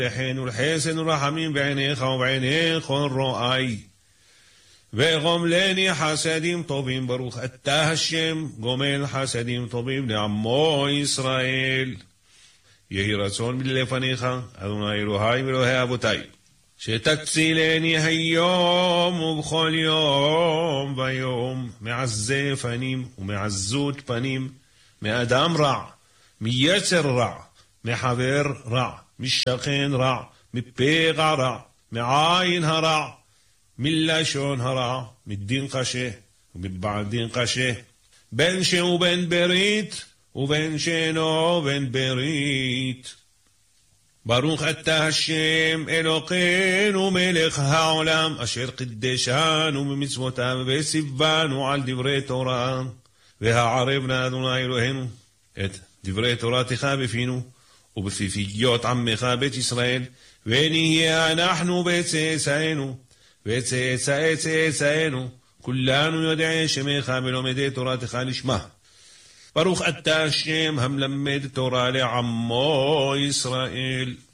תחנו לחסד ורחמים בעיניך ובעיני כל רואי. וגומלני חסדים טובים, ברוך אתה השם, גומל חסדים טובים לעמו ישראל. יהי רצון מלפניך, אדוני אלוהי ואלוהי אבותי, שתצילני היום ובכל יום ויום מעזה פנים ומעזות פנים, מאדם רע, מיצר רע, מחבר רע, משכן רע, מפגע רע, מעין הרע, מלשון הרע, מדין קשה ומבעד דין קשה, בין שהוא בן ברית ובין שאינו בן ברית. ברוך אתה השם אלוקינו מלך העולם, אשר קדשנו במצוותיו וציוונו על דברי תורה. והערבנה אדוני אלוהינו את דברי תורתך בפינו ובפיפיות עמך בית ישראל, ונהיה אנחנו בצאצאינו וצאצאי צאצאינו כולנו יודעי שמך ולומדי תורתך לשמה. ברוך אתה השם המלמד תורה לעמו ישראל.